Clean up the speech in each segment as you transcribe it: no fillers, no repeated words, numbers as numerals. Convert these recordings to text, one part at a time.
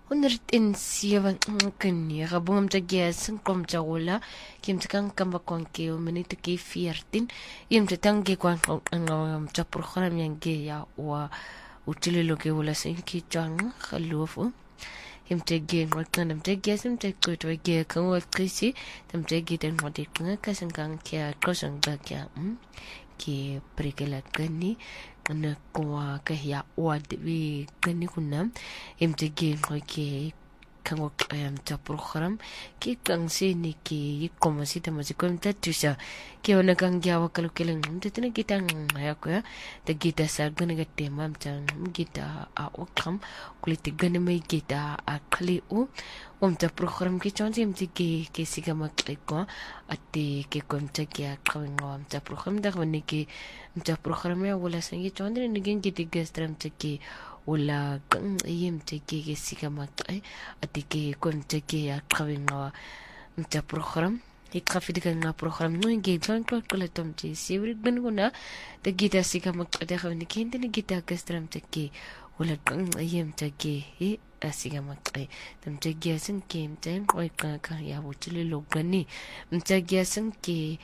107 kini gabungam tagiasan kom jawla kim takang kambakon ke minute ke 14 yim tatange kwan ngam ta program yang ge ya wa utililo ke wala sin ki jang khalufu yim tege ngotnam tagiasan te ko to ge kan wa krisi tam tege den modi kan kasan kan kia kosan ba kia ki prikela kani na kwa ka ya wa de kani kunam MTG ke kango ta program ki kang sini ki como si tamo si konta tusa ki ona kang jawa kalau keleng tetene kita ya ko ya te kita sa gana ga tema tan kita a okam kuliti gana mai kita a kali u ta program ki chonji MTG ke siga makko ati ke konta ki a kawang ta program da woni ki ta program ya wala sangi chondre ni gen ki gastram ki wala kang ayem teke ke sika makai atike kon teke ya kawinga mta program ikrafidi kan na program no nge plan ko kala tom ti sibri ben guna de gita sika makai de khawni kente ni gita kastram teke wala kang ayem teke e asika makai tom teke asan ke mten ko ka ya wutili logani mta asan ke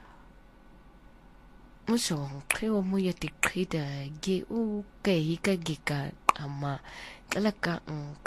musong creo muy etiqueta ge u ke hika gika ama kalaka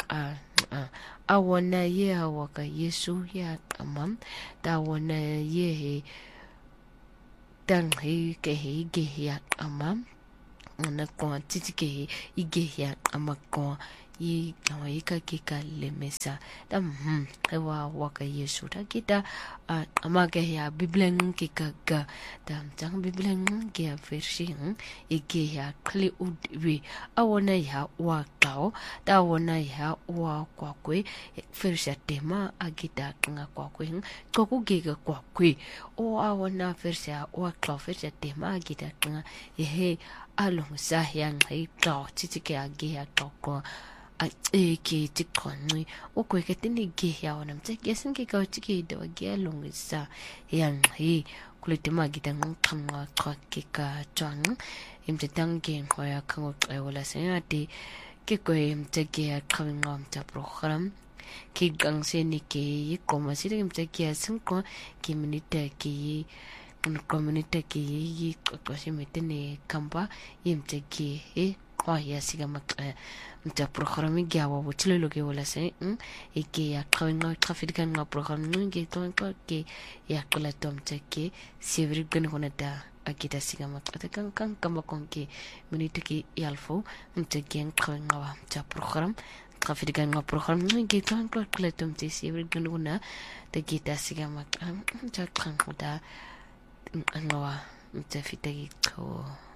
awana ye awaka yesu ya amam tawana ye tang he ke he ge ya amam na ko titi ke ige ya amako i kama ika kika lemesa tam ewa waka yesu ta kita amake ya biblen kika ga tam tang biblen ke versi ike ya kli udwi awona ya wakao ta wona ya wa kwakwe versi tema agita nga kwakwe koku giga kwakwe o awona versi wa klo versi tema agita nga he along sa yang hai klo titi ke age ya ko ki tikoni o ko ke tini ge ya onam te gesin ke ka tiki do ge longisa yang hi kulite magita ng kanga ka ke ka chang imte tangen ko ya kango wala senati ke ko imte ge kangam ta program ki gang se ni ke ko masire imte ge sun ko ki minute ki community ki yi ko se metene kamba imte ge ya siga mta programi gawa wutilo ke wala se ike ya kawinga trafikan nga program nge to ke ya kala tom ke sevri gan honata akita siga makata kan kamba konke minute ke yalfo mta gen kawinga wa mta program trafikan nga program nge to kala tom sevri gan hona te kita siga makata mta kan hoda ngawa mta fitagi ko